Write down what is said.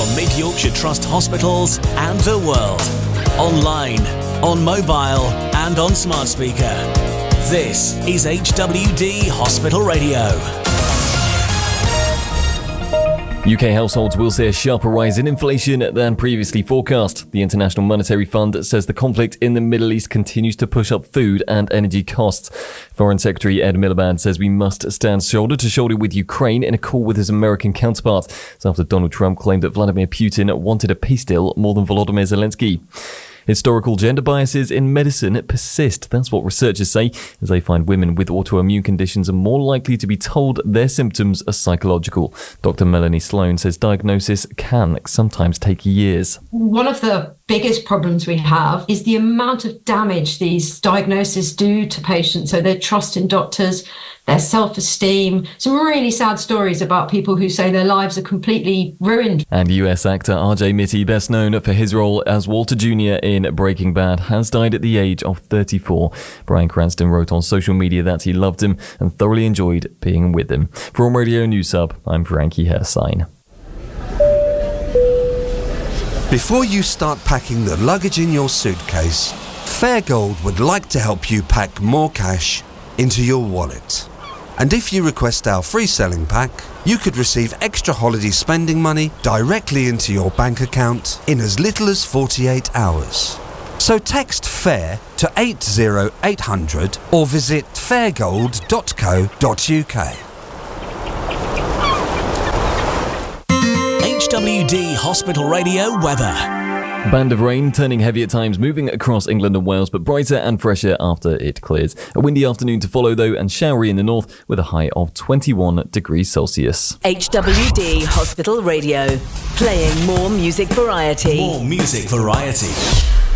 from Mid Yorkshire Trust hospitals and the world. Online, on mobile and on smart speaker. This is HWD Hospital Radio. UK households will see a sharper rise in inflation than previously forecast. The International Monetary Fund says the conflict in the Middle East continues to push up food and energy costs. Foreign Secretary Ed Miliband says we must stand shoulder to shoulder with Ukraine in a call with his American counterpart. It's after Donald Trump claimed that Vladimir Putin wanted a peace deal more than Volodymyr Zelensky. Historical gender biases in medicine persist. That's what researchers say, as they find women with autoimmune conditions are more likely to be told their symptoms are psychological. Dr. Melanie Sloan says diagnosis can sometimes take years. One of the biggest problems we have is the amount of damage these diagnoses do to patients. So their trust in doctors, their self-esteem. Some really sad stories about people who say their lives are completely ruined. And US actor RJ Mitte, best known for his role as Walter Jr. in Breaking Bad, has died at the age of 34. Bryan Cranston wrote on social media that he loved him and thoroughly enjoyed being with him. From Radio News Hub, I'm Frankie Hersign. Before you start packing the luggage in your suitcase, Fairgold would like to help you pack more cash into your wallet. And if you request our free selling pack, you could receive extra holiday spending money directly into your bank account in as little as 48 hours. So text FAIR to 80800 or visit fairgold.co.uk. HWD Hospital Radio weather. Band of rain turning heavy at times, moving across England and Wales, but brighter and fresher after it clears. A windy afternoon to follow though, and showery in the north with a high of 21 degrees Celsius. HWD Hospital Radio, playing more music variety. More music variety.